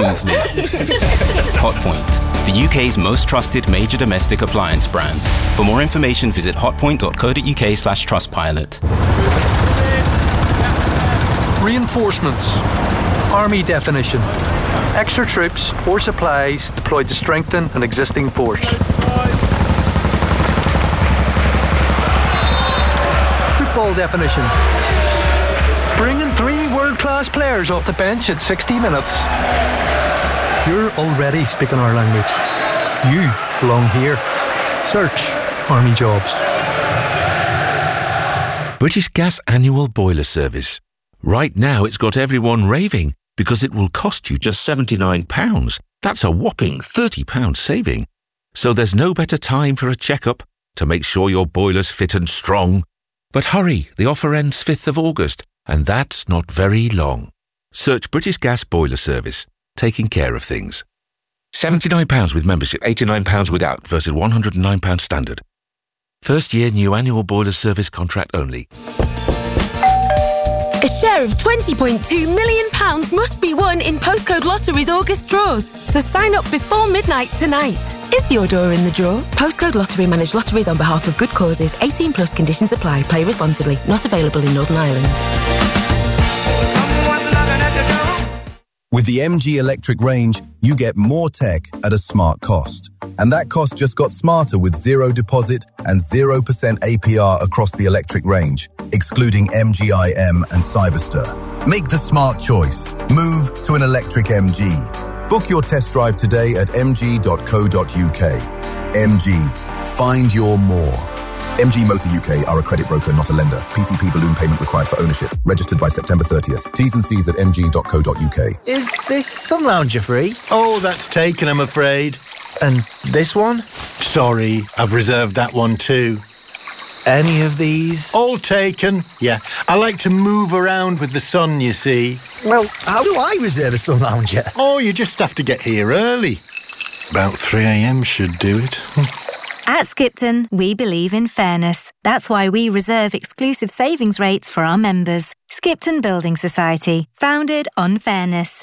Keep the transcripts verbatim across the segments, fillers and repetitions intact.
smoothly. Hotpoint, the U K's most trusted major domestic appliance brand. For more information, visit hotpoint.co.uk slash trustpilot. Reinforcements. Army definition. Extra troops or supplies deployed to strengthen an existing force. Football definition. Bringing three world-class players off the bench at sixty minutes. You're already speaking our language. You belong here. Search Army Jobs. British Gas Annual Boiler Service. Right now it's got everyone raving because it will cost you just seventy-nine pounds. That's a whopping thirty pounds saving. So there's no better time for a checkup to make sure your boiler's fit and strong. But hurry, the offer ends fifth of August, and that's not very long. Search British Gas Boiler Service, taking care of things. seventy-nine pounds with membership, eighty-nine pounds without versus one hundred and nine pounds standard. First year new annual boiler service contract only. A share of twenty point two million pounds must be won in Postcode Lottery's August draws. So sign up before midnight tonight. Is your door in the draw? Postcode Lottery manage lotteries on behalf of good causes. eighteen plus conditions apply. Play responsibly. Not available in Northern Ireland. With the M G Electric range, you get more tech at a smart cost. And that cost just got smarter with zero deposit and zero percent A P R across the electric range, excluding M G I M and Cyberster. Make the smart choice. Move to an electric M G. Book your test drive today at m g dot co dot u k. M G. Find your more. M G Motor U K are a credit broker, not a lender. P C P balloon payment required for ownership. Registered by September thirtieth. T's and C's at m g dot co dot u k. Is this Sun Lounger free? Oh, that's taken, I'm afraid. And this one? Sorry, I've reserved that one too. Any of these? All taken, yeah. I like to move around with the sun, you see. Well, how do I reserve a Sun Lounger? Oh, you just have to get here early. About three a m should do it. At Skipton, we believe in fairness. That's why we reserve exclusive savings rates for our members. Skipton Building Society, founded on fairness.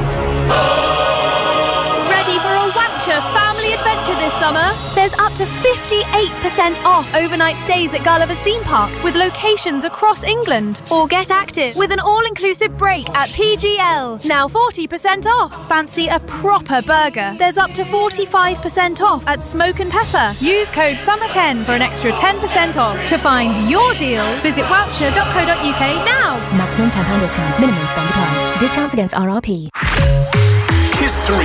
Ready for a Watcher family adventure this summer? There's up to fifty-eight percent off overnight stays at Gulliver's Theme Park with locations across England. Or get active with an all-inclusive break at P G L. Now forty percent off. Fancy a proper burger? There's up to forty-five percent off at Smoke and Pepper. Use code summer ten for an extra ten percent off. To find your deal, visit woucher dot co dot u k now. Maximum ten pounds discount. Minimum spend applies. Discounts against R R P. History.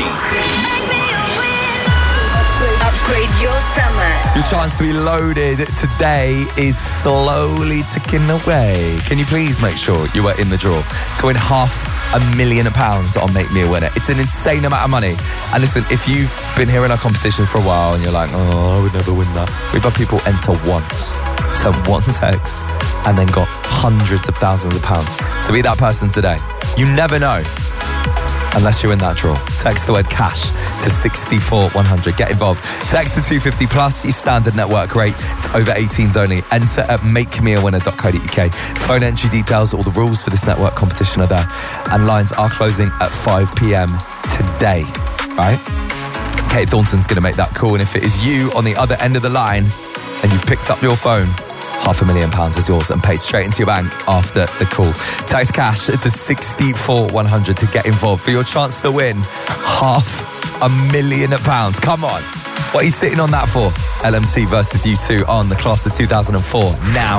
Upgrade your summer. Your chance to be loaded today is slowly ticking away. Can you please make sure you are in the draw to win half a million pounds on Make Me a Winner? It's an insane amount of money. And listen, if you've been here in our competition for a while and you're like, oh, I would never win that. We've had people enter once, send one text, and then got hundreds of thousands of pounds. To be that person today, you never know. Unless you're in that draw. Text the word cash to sixty-four one hundred. Get involved. Text to two fifty plus, your standard network rate. It's over eighteens only. Enter at make me a winner dot co dot u k. Phone entry details, all the rules for this network competition are there. And lines are closing at five p m today. Right? Kate Thornton's going to make that call. And if it is you on the other end of the line and you've picked up your phone, half a million pounds is yours and paid straight into your bank after the call. Text cash to sixty-four one hundred to get involved for your chance to win half a million pounds. Come on. What are you sitting on that for? L M C versus U two on the class of two thousand four now.